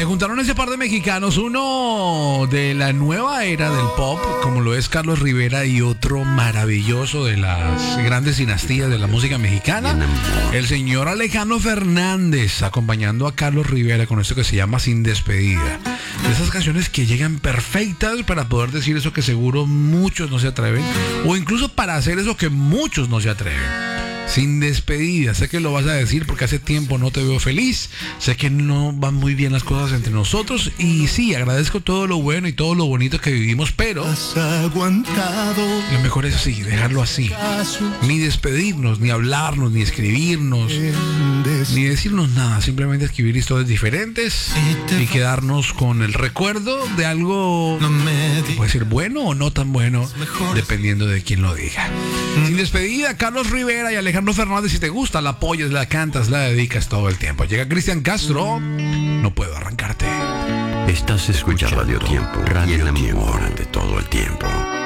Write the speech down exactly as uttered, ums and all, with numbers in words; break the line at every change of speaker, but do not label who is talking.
Se juntaron ese par de mexicanos, uno de la nueva era del pop, como lo es Carlos Rivera, y otro maravilloso de las grandes dinastías de la música mexicana, el señor Alejandro Fernández, acompañando a Carlos Rivera con esto que se llama Sin Despedida. De esas canciones que llegan perfectas para poder decir eso que seguro muchos no se atreven, o incluso para hacer eso que muchos no se atreven. Sin despedida, sé que lo vas a decir porque hace tiempo no te veo feliz, sé que no van muy bien las cosas entre nosotros y sí, agradezco todo lo bueno y todo lo bonito que vivimos, pero lo mejor es así, dejarlo así, ni despedirnos, ni hablarnos, ni escribirnos, ni decirnos nada, simplemente escribir historias diferentes y quedarnos con el recuerdo de algo que puede ser bueno o no tan bueno, dependiendo de quién lo diga. Sin despedida, Carlos Rivera y Alejandro Fernández. Si te gusta, la apoyas, la cantas, la dedicas todo el tiempo. Llega Cristian Castro, No puedo arrancarte.
Estás escuchando Radio Tiempo, Radio Tiempo, de todo el tiempo.